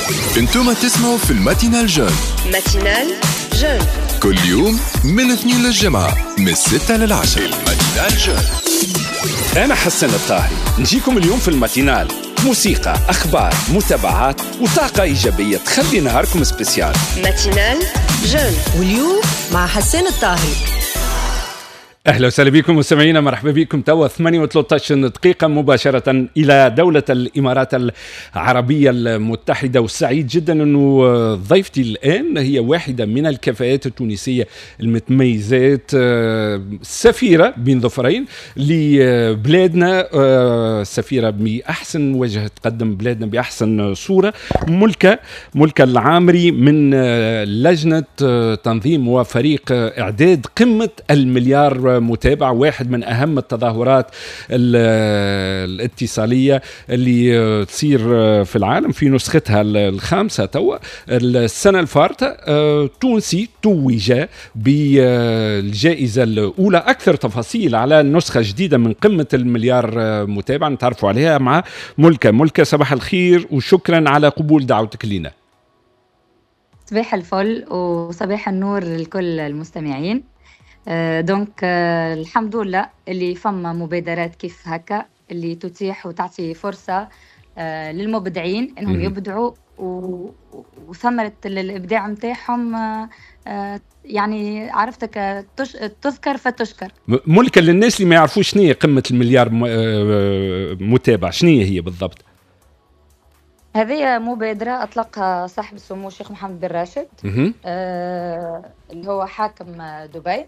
انتم تسمعوا في الماتينال جون. ماتينال جون كل يوم من الاثنين للجمعة من 6 للعشرة. الماتينال جون. أنا حسن الطاهري، نجيكم اليوم في الماتينال. موسيقى، أخبار، متابعات وطاقة إيجابية تخلي نهاركم سبيسيال. ماتينال جون. واليوم مع حسن الطاهري. أهلا وسهلا بكم مستمعينا، مرحبا بكم. توا 8:13 دقيقة مباشرة إلى دولة الإمارات العربية المتحدة، وسعيد جدا أنه ضيفتي الآن هي واحدة من الكفاءات التونسية المتميزات، سفيرة بين ظفرين لبلادنا، سفيرة بأحسن وجه تقدم بلادنا بأحسن صورة. ملكة العامري من لجنة تنظيم وفريق إعداد قمة المليار متابع، واحد من أهم التظاهرات الاتصالية اللي تصير في العالم في نسختها الخامسة. توا السنة الفارطة تونسي توج بالجائزة الأولى. أكثر تفاصيل على النسخة جديدة من قمة المليار متابع نتعرفوا عليها مع ملكة. صباح الخير وشكرا على قبول دعوتك لنا. صباح الفل وصباح النور لكل المستمعين. دونك الحمد لله اللي فما مبادرات كيف هكا اللي تتيح وتعطي فرصة للمبدعين انهم يبدعوا وثمرة الابداع متاعهم يعني عرفتك تذكر فتشكر. ملكة للناس اللي ما يعرفوش شنو هي قمة المليار متابع، شنو هي بالضبط؟ هذه مبادرة أطلقها صاحب السمو الشيخ محمد بن راشد اللي هو حاكم دبي.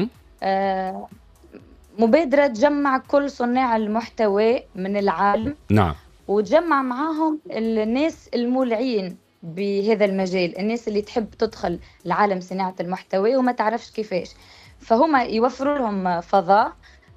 مبادرة تجمع كل صناع المحتوى من العالم. نعم. وتجمع معاهم الناس المولعين بهذا المجال، الناس اللي تحب تدخل لعالم صناعة المحتوى وما تعرفش كيفاش، فهم يوفروا لهم فضاء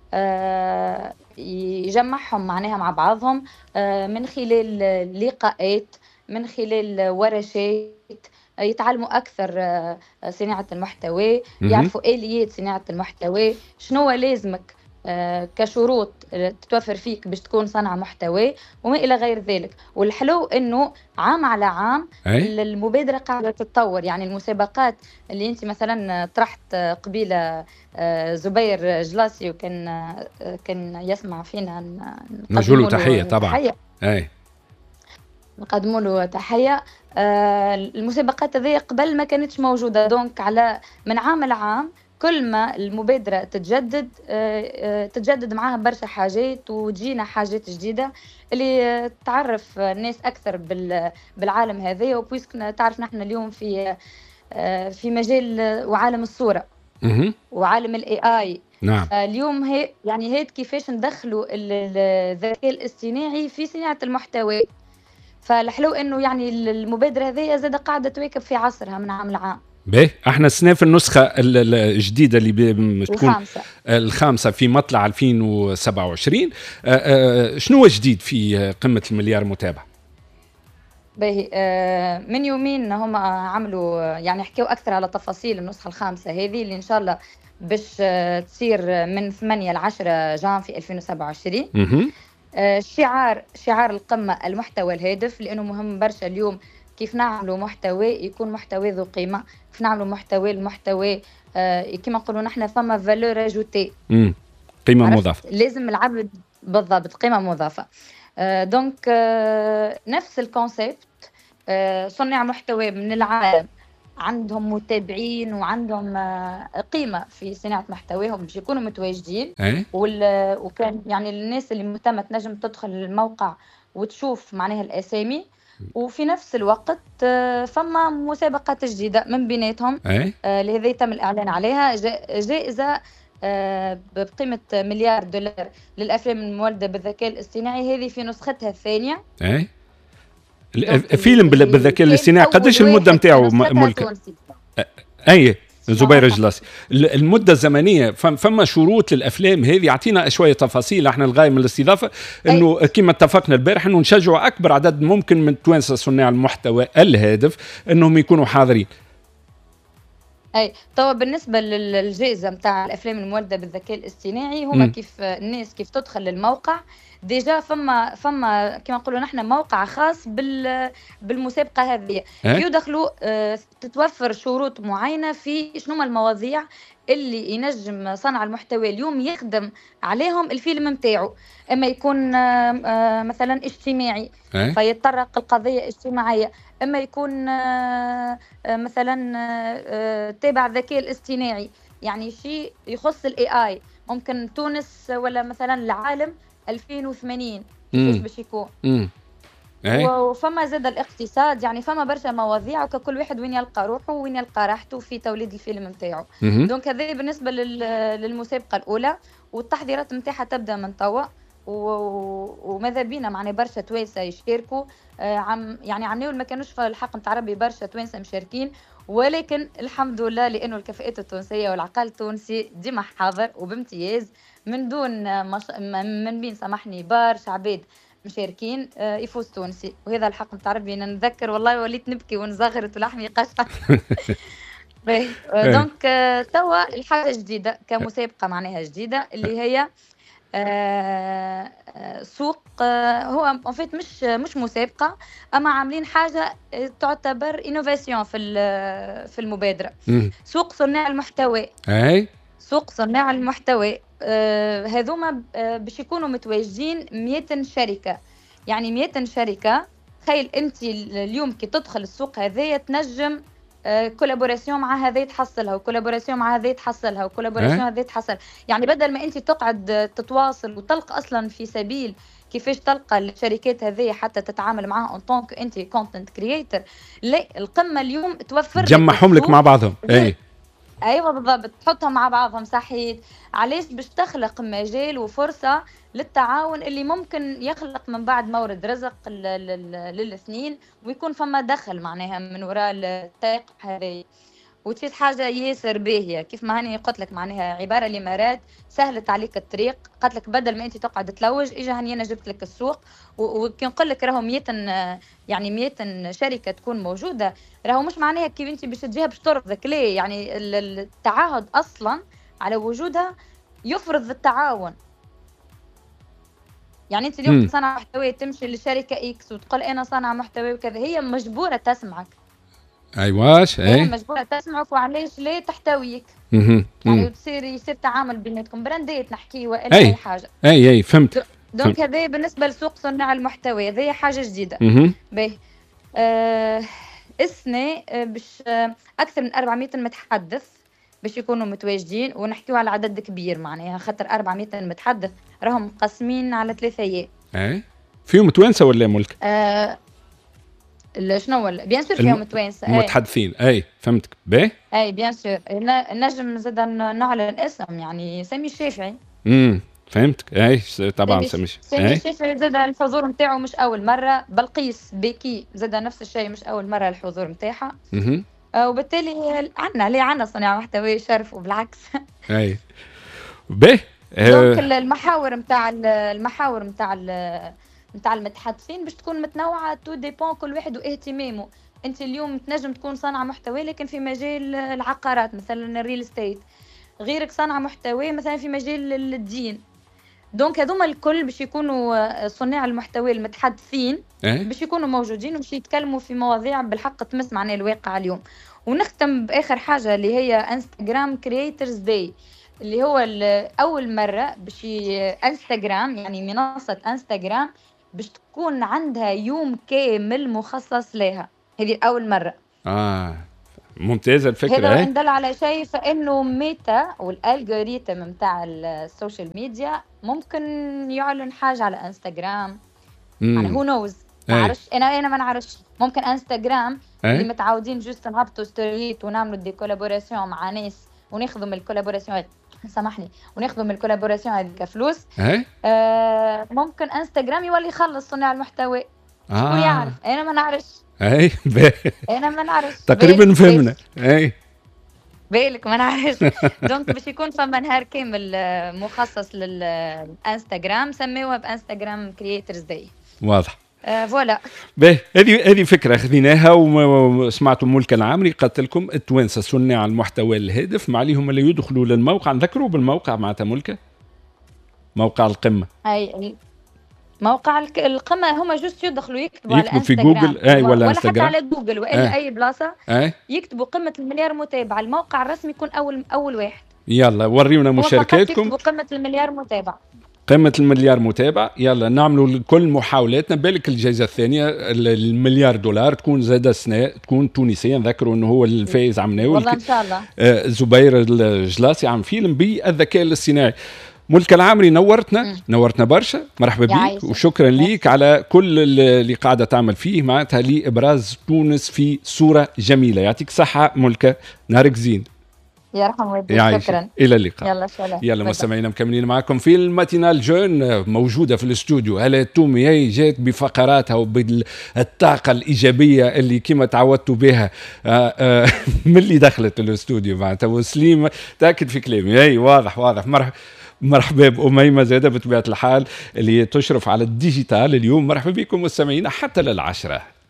يجمعهم معناها مع بعضهم من خلال لقاءات، من خلال ورشات، يتعلموا أكثر صناعة المحتوى، يعرفوا آليات صناعة المحتوى، شنو لازمك كشروط تتوفر فيك باش تكون صانع محتوى وما إلى غير ذلك. والحلو إنه عام على عام المبادرة قاعدة تتطور. يعني المسابقات اللي أنت مثلا طرحت قبيلة زبير جلاسي وكان يسمع فينا نقول له تحية طبعا. نقدموا له تحية. المسابقات هذه قبل ما كانتش موجودة، دونك على من عام لعام كل ما المبادرة تتجدد معها برشا حاجات وتجينا حاجات جديدة اللي تعرف الناس أكثر بالعالم هذا. وبويسك تعرف نحن اليوم في مجال وعالم الصورة وعالم AI. نعم. اليوم هي كيفاش ندخلوا الذكاء الاصطناعي في صناعة المحتوى. فالحلو انه يعني المبادرة هذه زاد قاعدة تواكب في عصرها من عام لعام. باهي، احنا سنة في النسخة الجديدة اللي بتكون الخامسة في مطلع 2027. شنو جديد في قمة المليار متابع؟ باهي، من يومين هم عملوا يعني حكوا أكثر على تفاصيل النسخة الخامسة هذه اللي إن شاء الله باش تصير من 8 ل 10 جانفي 2027. شعار القمة المحتوى الهادف، لأنه مهم برشا اليوم كيف نعملوا محتوى يكون محتوى ذو قيمة، كيف نعملوا المحتوى كما نقولوا نحن فما فالور اجوتي، قيمة مضافة. لازم العبد بالضبط قيمة مضافة. دونك نفس الكونسيبت، صناع محتوى من العالم عندهم متابعين وعندهم قيمة في صناعة محتواهم باش يكونوا متواجدين. وكان يعني الناس اللي مهتمة تنجم تدخل الموقع وتشوف معناها الأسامي. وفي نفس الوقت فما مسابقات جديدة من بيناتهم اللي هذه تم الإعلان عليها، جائزة بقيمة $1 مليار للأفلام المولدة بالذكاء الاصطناعي. هذه في نسختها الثانية. فيلم بالذكاء الاصطناعي قديش المدة متاعه ملكة؟ زبير جلاسي، المدة الزمنية فما شروط للأفلام هذه؟ يعطينا شوية تفاصيل. احنا الغاية من الاستضافة انه كما اتفقنا البارح انه نشجع اكبر عدد ممكن من توانسة صناع المحتوى الهادف انهم يكونوا حاضرين. طبعا بالنسبة للجائزة متاع الأفلام المولدة بالذكاء الاصطناعي هما كيف الناس كيف تدخل للموقع ديجا فما كما نقولوا نحن موقع خاص بالمسابقه هذه. يدخلوا تتوفر شروط معينه في شنو المواضيع اللي ينجم صانع المحتوى اليوم يخدم عليهم الفيلم نتاعو. اما يكون مثلا اجتماعي فيتطرق القضيه اجتماعيه، اما يكون مثلا تابع الذكاء الاصطناعي، يعني شيء يخص الاي اي، ممكن تونس ولا مثلا العالم 2080 كيفاش باش يكون. وفما زاد الاقتصاد، يعني فما برشا مواضيع، وكل واحد وين يلقى روحه وين يلقى راحته في توليد الفيلم نتاعو. دونك هذا بالنسبه للمسابقه الاولى، والتحضيرات نتاعها تبدا من توا، وماذا بينا معنا برشا توانسه يشاركوا. يعني عملوا ما كانوش في الحق نتاع ربي برشا توانسه مشاركين، ولكن الحمد لله لانه الكفاءات التونسيه والعقل التونسي ديما حاضر وبامتياز، من دون من بين سامحني برشا عباد مشاركين يفوز تونسي، وهذا الحق نتاع ربي. نتذكر والله وليت نبكي ونزغرت ولحمي قشعر. دونك توا الحاجه جديده كمسابقه معناها جديده اللي هي سوق. هو ان فيت مش مسابقه، اما عاملين حاجه تعتبر انوفاسيون في المبادره. سوق صناع المحتوى. سوق صناع المحتوى هذوما باش يكونوا متواجدين 100 شركه، يعني 100 شركه. تخيل انت اليوم كي تدخل السوق هذايا تنجم كولابوراسيون مع هذا تحصلها، وكولابوراسيون مع هذا تحصلها، وكولابوراسيون هذا تحصل. يعني بدل ما انت تقعد تتواصل وتلقى اصلا في سبيل كيفاش تلقى الشركات هذه حتى تتعامل معها اون طونك انت كونتنت كرييتر، لا القمه اليوم توفر جمعهم لك مع بعضهم. ايوه بالضبط، تحطهم مع بعضهم. صحيح. علاش؟ باش تخلق مجال وفرصه للتعاون اللي ممكن يخلق من بعد مورد رزق للاثنين، ويكون فما دخل معناها من وراء التاق هذه. وتشيت حاجه ياسر باهيه كيف ما هاني قلت لك، معناها عباره الامارات سهلت عليك الطريق، قالت لك بدل ما انت تقعد تلوج اجا هاني انا جبت لك السوق. وكي نقول لك راهو 100 يعني 100 شركه تكون موجوده، راهو مش معناها كيف انت باش تجيها باش ترفضك، ليه؟ يعني التعهد اصلا على وجودها يفرض التعاون. يعني انت اليوم صانع محتوى تمشي لشركه اكس وتقول انا صانع محتوى وكذا، هي مجبوره تسمعك. ايواش هي مجبوره تسمعك، وعلاش ليه تحتويك. يعني يصير تعامل بيناتكم، براندات نحكي والا اي حاجه. اي فهمت. دونك هذا بالنسبه لسوق صناع المحتوى، هذه حاجه جديده. باهي السنه باش اكثر من 400 متحدث باش يكونوا متواجدين، ونحكيو على عدد كبير معناها، خاطر 400 متحدث راهم مقسمين على 3 ايام. فيهم توانسه ولا ملك؟ شنو ولا بيان سور فيهم توانسه المتحدثين. فهمتك. باهي بيان سور. نجم زاد نعلن اسم، يعني سامي الشافعي. فهمتك. طبعا سامي الشافعي زاد الحضور نتاعو مش اول مره. بلقيس بيكي زاد نفس الشيء، مش اول مره الحضور نتاعها. وبالتالي عنا صناع محتوى شرف، وبالعكس. باهي دونك المحاور نتاع المتحدثين باش تكون متنوعه، تو ديبون كل واحد واهتمامه. انت اليوم تنجم تكون صانع محتوى لكن في مجال العقارات مثلا الريل استيت، غيرك صانع محتوى مثلا في مجال الدين. دونك هذوما الكل باش يكونوا صناع المحتوى المتحدثين باش يكونوا موجودين وباش يتكلموا في مواضيع بالحق تمس معنا الواقع اليوم. ونختم باخر حاجه اللي هي انستغرام كرييترز داي، اللي هو اول مره باش انستغرام، يعني منصه انستغرام باش تكون عندها يوم كامل مخصص لها. هذه اول مره. ممتازه الفكره. هذا يدل على شيء، فانه ميتا والالغوريثم نتاع السوشيال ميديا ممكن يعلن حاجه على انستغرام. يعني هو نوز معرفش، انا ما نعرفش. ممكن انستغرام اللي متعودين جوست نهبطوا ستوريات ونعملوا دي كولابوراسيون مع ناس وناخذوا من الكولابوراسيون، سامحني، وناخذوا من الكولابوراسيون هذيك فلوس. ممكن انستغرام يولي يخلص صناع المحتوى. شكون يعرف؟ انا ما نعرفش. انا ما نعرفش. تقريبا فهمنا. بالك ما نعرفش. دونك باش يكون فما نهار كامل مخصص للانستغرام، سميوها بانستغرام كرييترز داي. واضح. فوالا. باهي هذه فكره خذيناها وسمعتوا ملك العامري قالت لكم التوانسه صناع المحتوى الهادف ما عليهم الا يدخلوا للموقع. نذكروا بالموقع معناتها ملكه، موقع القمه. موقع القمة هما جوست يدخلوا يكتبوا على يكتبوا في انستغرام جوجل ولا ولا انستغرام حتى على جوجل والا اي بلاصة، اي يكتبوا قمة المليار متابع، الموقع الرسمي يكون اول واحد. يلا وريونا هو فقط مشاركاتكم. يكتبوا قمة المليار متابع. قمة المليار متابع. يلا نعملوا كل محاولاتنا. بالك الجائزة الثانية المليار دولار تكون زادة تكون تونسية. نذكروا انه هو الفائز عمناوي والله ان شاء الله زبير الجلاسي عن فيلم بالذكاء الاصطناعي. ملكة العامري نورتنا برشا. مرحبا بك وشكرا ليك على كل اللي قاعدة تعمل فيه معناتها لإبراز تونس في صورة جميلة. يعطيك صحة ملكة، نهارك زين. يرحم والديك. شكرا، الى اللقاء. يلا سلام. يلا مستمعينا مكملين معكم في الماتينال جون. موجوده في الاستوديو هلا التومي، هي جات بفقراتها وبالطاقه الايجابيه اللي كما تعودتوا بها من اللي دخلت الاستوديو معناتها. وسليم تاكد في كلامي، هي واضح. مرحبا بأميمة زادة بطبيعة الحال اللي تشرف على الديجيتال اليوم. مرحبا بكم مستمعينا حتى للعشرة.